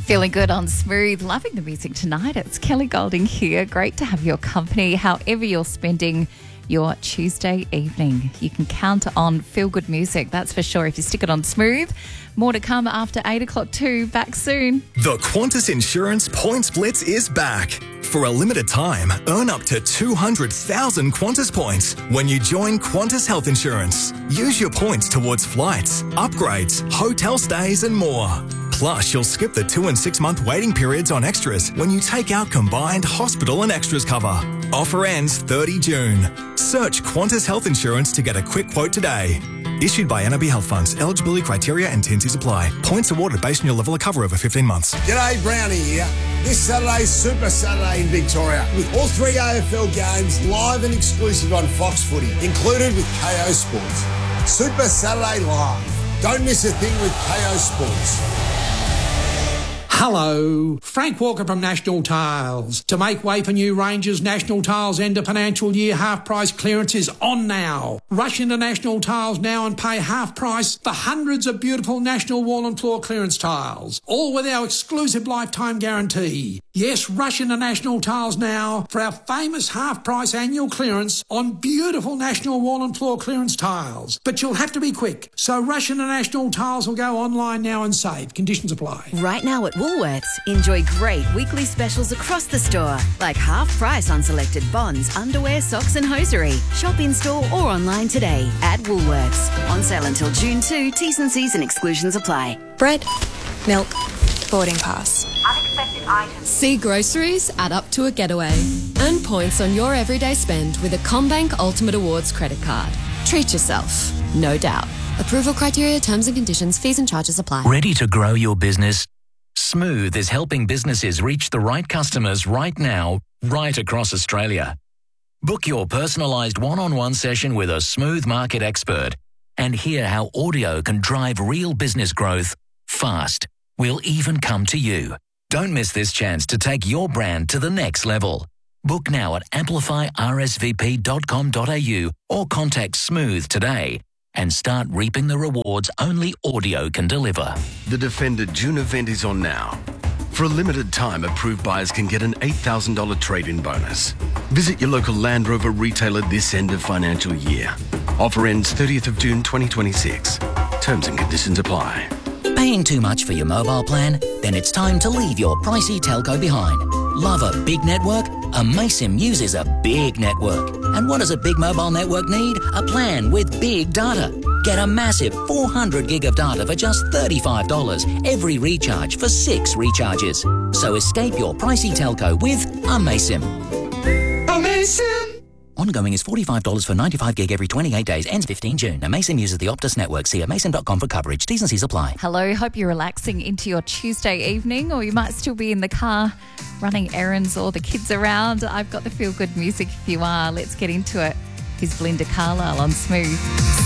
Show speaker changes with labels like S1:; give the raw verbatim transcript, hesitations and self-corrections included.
S1: Feeling good on Smooth, loving the music tonight. It's Kelly Golding here. Great to have your company, however you're spending your Tuesday evening. You can count on feel-good music, that's for sure, if you stick it on Smooth. More to come after eight o'clock too. Back soon.
S2: The Qantas Insurance Points Blitz is back. For a limited time, earn up to two hundred thousand Qantas points when you join Qantas Health Insurance. Use your points towards flights, upgrades, hotel stays and more. Plus, you'll skip the two and six month waiting periods on extras when you take out combined hospital and extras cover. Offer ends thirtieth of June. Search Qantas Health Insurance to get a quick quote today. Issued by N R B Health Funds. Eligibility criteria and T and Cs apply. Points awarded based on your level of cover over fifteen months.
S3: G'day, Brownie here. This Saturday's Super Saturday in Victoria with all three A F L games live and exclusive on Fox Footy, included with K O Sports. Super Saturday Live. Don't miss a thing with K O Sports.
S4: Hello, Frank Walker from National Tiles. To make way for new ranges, National Tiles end of financial year half price clearance is on now. Rush into National Tiles now and pay half price for hundreds of beautiful National wall and floor clearance tiles, all with our exclusive lifetime guarantee. Yes, rush into National Tiles now for our famous half price annual clearance on beautiful National wall and floor clearance tiles. But you'll have to be quick, so rush into National Tiles or go online now and save. Conditions apply.
S5: Right now at Woolworths, enjoy great weekly specials across the store, like half price on selected bonds, underwear, socks and hosiery. Shop in store or online today at Woolworths. On sale until June second, T's and C's and exclusions apply.
S6: Bread, milk, boarding pass.
S7: Unexpected items.
S6: See groceries add up to a getaway. Earn points on your everyday spend with a CommBank Ultimate Awards credit card. Treat yourself, no doubt. Approval criteria, terms and conditions, fees and charges apply.
S8: Ready to grow your business? Smooth is helping businesses reach the right customers right now, right across Australia. Book your personalised one-on-one session with a Smooth market expert and hear how audio can drive real business growth fast. We'll even come to you. Don't miss this chance to take your brand to the next level. Book now at amplify r s v p dot com dot a u or contact Smooth today and start reaping the rewards only audio can deliver.
S9: The Defender June event is on now. For a limited time, approved buyers can get an eight thousand dollars trade-in bonus. Visit your local Land Rover retailer this end of financial year. Offer ends thirtieth of June twenty twenty-six. Terms and conditions apply.
S8: Paying too much for your mobile plan? Then it's time to leave your pricey telco behind. Love a big network? Amaysim uses a big network. And what does a big mobile network need? A plan with big data. Get a massive four hundred gig of data for just thirty-five dollars every recharge for six recharges. So escape your pricey telco with Amaysim.
S4: Amaysim!
S8: Ongoing is forty-five dollars for ninety-five gig every twenty-eight days, ends fifteenth of June. Amaysim uses the Optus network. See amaysim dot com for coverage. T's and C's apply.
S1: Hello, hope you're relaxing into your Tuesday evening, or you might still be in the car running errands or the kids around. I've got the feel-good music if you are. Let's get into it. Here's Belinda Carlisle on Smooth.